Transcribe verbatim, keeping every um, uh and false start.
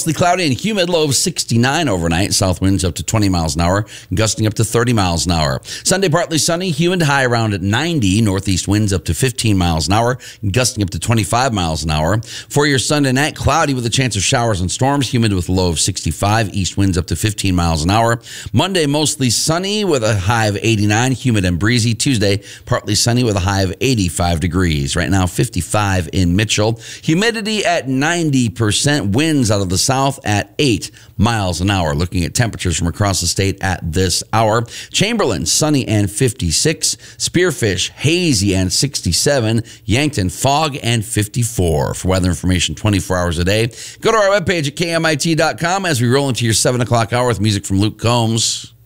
mostly cloudy and humid, low of sixty-nine overnight. South winds up to twenty miles an hour, gusting up to thirty miles an hour. Sunday, partly sunny, humid, high around at ninety. Northeast winds up to fifteen miles an hour, gusting up to twenty-five miles an hour. For your Sunday night, cloudy with a chance of showers and storms, humid with a low of sixty-five. East winds up to fifteen miles an hour. Monday, mostly sunny with a high of eighty-nine, humid and breezy. Tuesday, partly sunny with a high of eighty-five degrees. Right now, fifty-five in Mitchell. Humidity at ninety percent. Winds out of the south at eight miles an hour. Looking at temperatures from across the state at this hour. Chamberlain, sunny and fifty-six. Spearfish, hazy and sixty-seven. Yankton, fog and fifty-four. For weather information twenty-four hours a day, go to our webpage at K M I T dot com as we roll into your seven o'clock hour with music from Luke Combs.